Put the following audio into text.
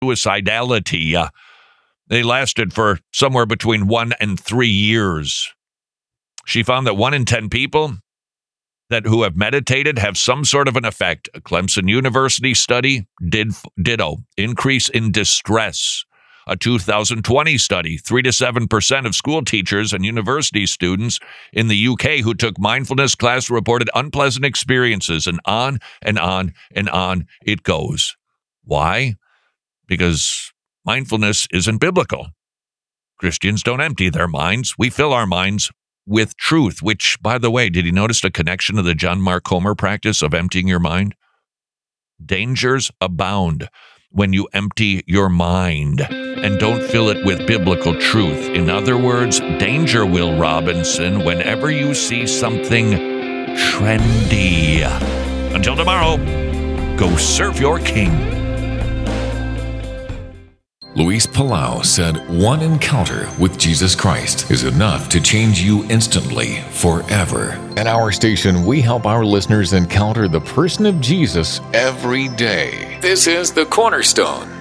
suicidality. They lasted for somewhere between 1 and 3 years. She found that 1 in 10 people who have meditated have some sort of an effect. A Clemson University study did ditto. Increase in distress. A 2020 study, 3 to 7% of school teachers and university students in the UK who took mindfulness class reported unpleasant experiences, and on and on and on it goes. Why? Because mindfulness isn't biblical. Christians don't empty their minds. We fill our minds with truth, which, by the way, did you notice the connection to the John Mark Comer practice of emptying your mind? Dangers abound when you empty your mind and don't fill it with biblical truth. In other words, danger, Will Robinson, whenever you see something trendy. Until tomorrow, go serve your king. Luis Palau said, "One encounter with Jesus Christ is enough to change you instantly, forever." At our station, we help our listeners encounter the person of Jesus every day. This is The Cornerstone.